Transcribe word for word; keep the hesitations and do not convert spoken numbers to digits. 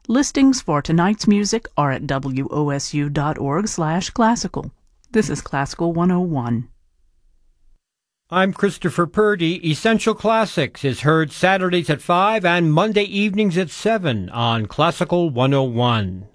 Listings for tonight's music are at W O S U dot org slash classical. This is Classical one oh one. I'm Christopher Purdy. Essential Classics is heard Saturdays at five and Monday evenings at seven on Classical one oh one.